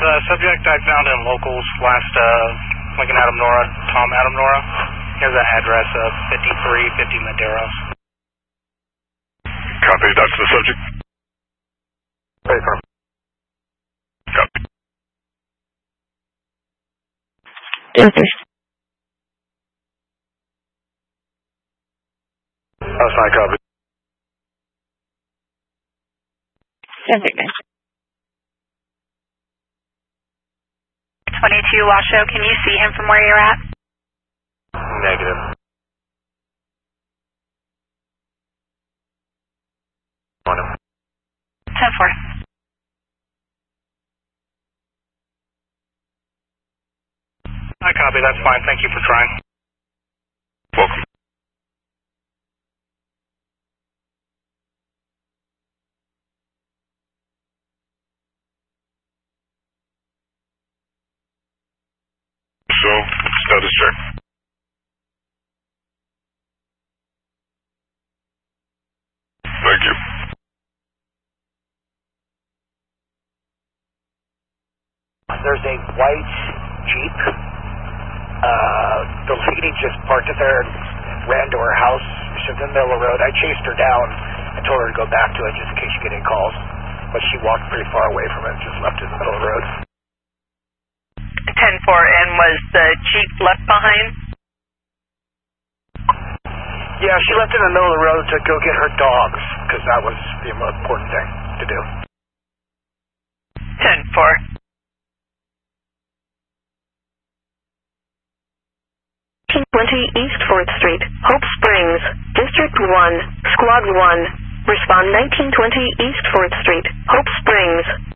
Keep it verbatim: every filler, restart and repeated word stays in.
The subject I found in locals last, uh, Lincoln Adam Nora, Tom Adam Nora. Here's the address of fifty-three fifty Maderos. Copy, that's the subject. Paper. Copy. Answer. That's my copy. Subject, guys. twenty-two Washoe, can you see him from where you're at? Negative. On him. ten four. I copy, that's fine. Thank you for trying. Welcome. So, status check. Thank you. There's a white Jeep. Uh, the lady just parked it there and ran to her house. She's in the middle of the road. I chased her down and told her to go back to it just in case you get any calls. But she walked pretty far away from it and just left it in the middle of the road. ten four, and was the Jeep left behind? Yeah, she left it in the middle of the road to go get her dogs, because that was the most important thing to do. ten four. twenty East fourth Street, Hope Springs, District one, Squad one. Respond nineteen twenty East fourth Street, Hope Springs.